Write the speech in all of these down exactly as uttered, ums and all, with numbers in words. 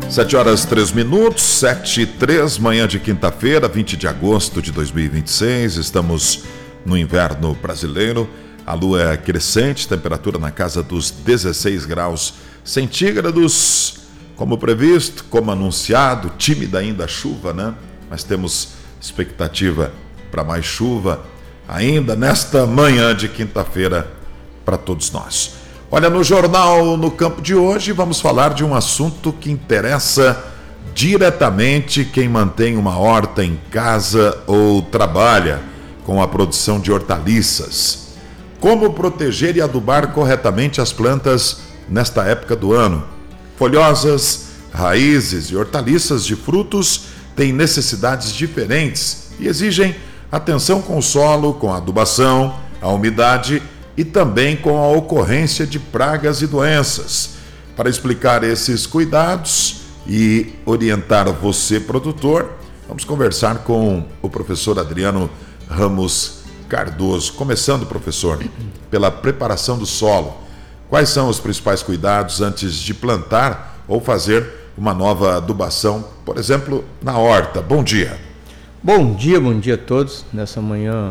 Sete horas, três minutos, sete e três, manhã de quinta-feira, vinte de agosto de dois mil e vinte e seis. Estamos no inverno brasileiro. A lua é crescente, temperatura na casa dos dezesseis graus centígrados. Como previsto, como anunciado, tímida ainda a chuva, né? Mas temos expectativa para mais chuva ainda nesta manhã de quinta-feira para todos nós. Olha, no Jornal no Campo de hoje vamos falar de um assunto que interessa diretamente quem mantém uma horta em casa ou trabalha com a produção de hortaliças. Como proteger e adubar corretamente as plantas nesta época do ano? Folhosas, raízes e hortaliças de frutos têm necessidades diferentes e exigem atenção com o solo, com a adubação, a umidade e também com a ocorrência de pragas e doenças. Para explicar esses cuidados e orientar você, produtor, vamos conversar com o professor Adriano Ramos Cardoso. Começando, professor, pela preparação do solo. Quais são os principais cuidados antes de plantar ou fazer uma nova adubação, por exemplo, na horta? Bom dia. Bom dia, bom dia a todos. Nessa manhã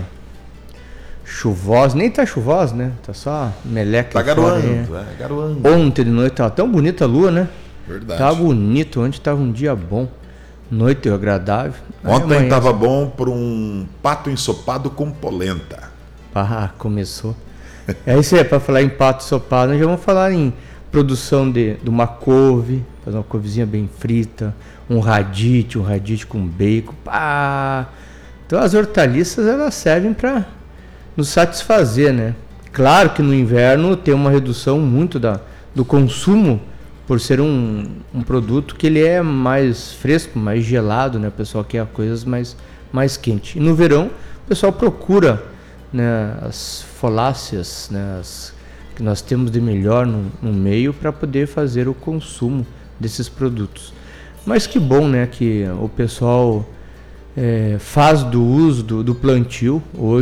chuvosa, nem tá chuvosa, né? Tá só meleca. Tá garoando, fora, é, garoando. Ontem de noite tava tão bonita a lua, né? Verdade. Tava bonito, ontem tava um dia bom. Noite agradável. Ontem amanhã, tava bom por um pato ensopado com polenta. Ah, começou. É isso aí, para falar em pato ensopado, nós já vamos falar em produção de, de uma couve, fazer uma couvezinha bem frita, um radite, um radite com bacon. Pá. Então as hortaliças, elas servem para nos satisfazer, né? Claro que no inverno tem uma redução muito da, do consumo, por ser um, um produto que ele é mais fresco, mais gelado, né? O pessoal quer coisas mais, mais quentes. E no verão, o pessoal procura, né, as faláceas, né, as, que nós temos de melhor no, no meio para poder fazer o consumo desses produtos. Mas que bom, né, que o pessoal é, faz do uso do, do plantio hoje.